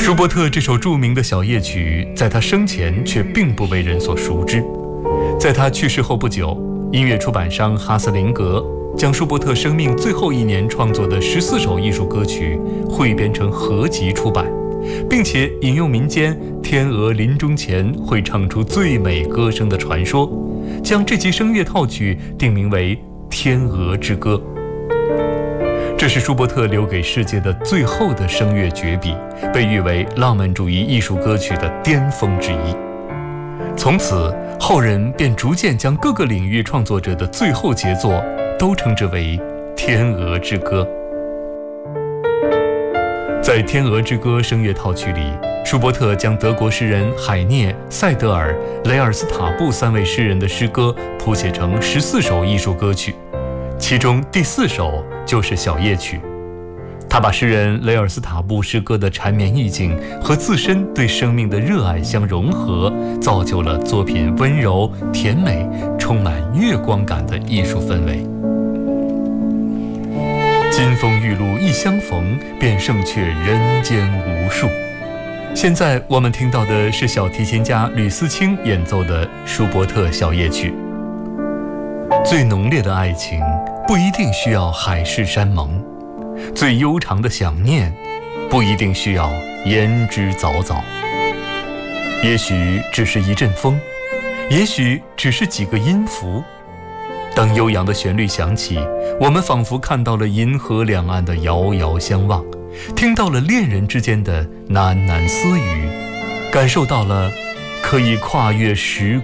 舒伯特这首著名的小夜曲，在他生前却并不为人所熟知。在他去世后不久，音乐出版商哈斯林格将舒伯特生命最后一年创作的14首艺术歌曲汇编成合集出版，并且引用民间天鹅临终前会唱出最美歌声的传说，将这集声乐套曲定名为《天鹅之歌》。这是舒伯特留给世界的最后的声乐绝笔，被誉为浪漫主义艺术歌曲的巅峰之一。从此，后人便逐渐将各个领域创作者的最后杰作都称之为《天鹅之歌》。在《天鹅之歌》声乐套曲里，舒伯特将德国诗人海涅、塞德尔、雷尔斯塔布3位诗人的诗歌谱写成14首艺术歌曲，其中第4首就是小夜曲。他把诗人雷尔斯塔布诗歌的缠绵意境和自身对生命的热爱相融合，造就了作品温柔、甜美、充满月光感的艺术氛围。金风玉露一相逢，便胜却人间无数。现在我们听到的是小提琴家吕思清演奏的舒伯特小夜曲。最浓烈的爱情不一定需要海誓山盟，最悠长的想念不一定需要言之凿凿。也许只是一阵风，也许只是几个音符。当悠扬的旋律响起，我们仿佛看到了银河两岸的遥遥相望，听到了恋人之间的喃喃私语，感受到了可以跨越时空